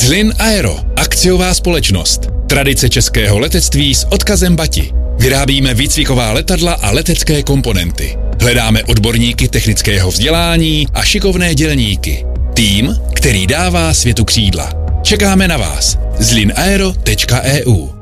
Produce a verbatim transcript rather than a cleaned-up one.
Zlin Aero, akciová společnost. Tradice českého letectví s odkazem Bati. Vyrábíme výcviková letadla a letecké komponenty. Hledáme odborníky technického vzdělání a šikovné dělníky. Tým, který dává světu křídla. Čekáme na vás. zlin aero tečka e u